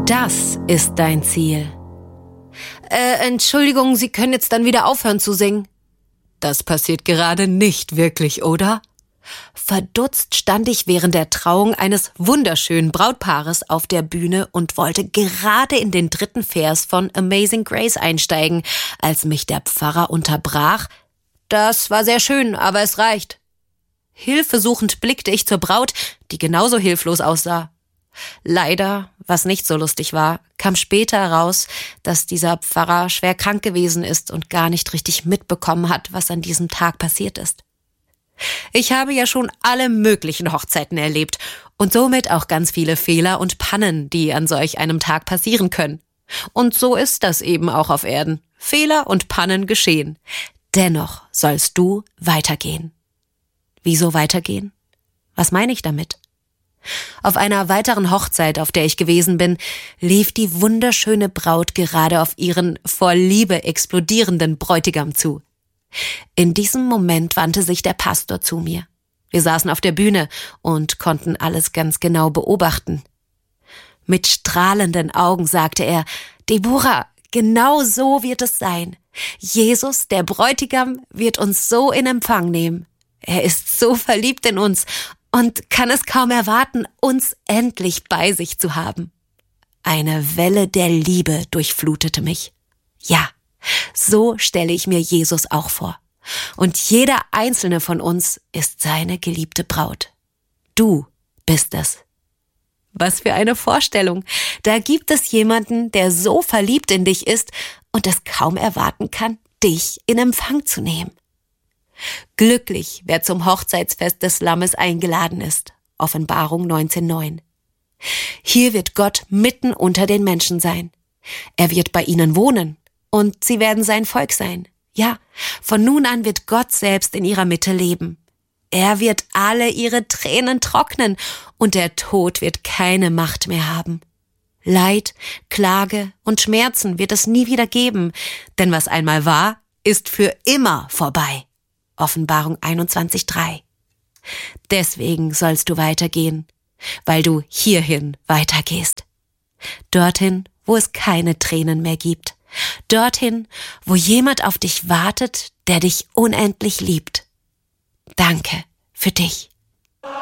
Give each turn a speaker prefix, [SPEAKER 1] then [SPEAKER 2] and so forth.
[SPEAKER 1] Das ist dein Ziel. Entschuldigung, Sie können jetzt dann wieder aufhören zu singen. Das passiert gerade nicht wirklich, oder? Verdutzt stand ich während der Trauung eines wunderschönen Brautpaares auf der Bühne und wollte gerade in den 3. Vers von Amazing Grace einsteigen, als mich der Pfarrer unterbrach. Das war sehr schön, aber es reicht. Hilfesuchend blickte ich zur Braut, die genauso hilflos aussah. Leider, was nicht so lustig war, kam später heraus, dass dieser Pfarrer schwer krank gewesen ist und gar nicht richtig mitbekommen hat, was an diesem Tag passiert ist. Ich habe ja schon alle möglichen Hochzeiten erlebt und somit auch ganz viele Fehler und Pannen, die an solch einem Tag passieren können. Und so ist das eben auch auf Erden. Fehler und Pannen geschehen. Dennoch sollst du weitergehen. Wieso weitergehen? Was meine ich damit? Auf einer weiteren Hochzeit, auf der ich gewesen bin, lief die wunderschöne Braut gerade auf ihren vor Liebe explodierenden Bräutigam zu. In diesem Moment wandte sich der Pastor zu mir. Wir saßen auf der Bühne und konnten alles ganz genau beobachten. Mit strahlenden Augen sagte er: Deborah, genau so wird es sein. Jesus, der Bräutigam, wird uns so in Empfang nehmen. Er ist so verliebt in uns und kann es kaum erwarten, uns endlich bei sich zu haben. Eine Welle der Liebe durchflutete mich. Ja, so stelle ich mir Jesus auch vor. Und jeder einzelne von uns ist seine geliebte Braut. Du bist es. Was für eine Vorstellung. Da gibt es jemanden, der so verliebt in dich ist und es kaum erwarten kann, dich in Empfang zu nehmen. Glücklich, wer zum Hochzeitsfest des Lammes eingeladen ist. Offenbarung 19,9. Hier wird Gott mitten unter den Menschen sein. Er wird bei ihnen wohnen und sie werden sein Volk sein. Ja, von nun an wird Gott selbst in ihrer Mitte leben. Er wird alle ihre Tränen trocknen und der Tod wird keine Macht mehr haben. Leid, Klage und Schmerzen wird es nie wieder geben, denn was einmal war, ist für immer vorbei. Offenbarung 21,3. Deswegen sollst du weitergehen, weil du hierhin weitergehst. Dorthin, wo es keine Tränen mehr gibt. Dorthin, wo jemand auf dich wartet, der dich unendlich liebt. Danke für dich.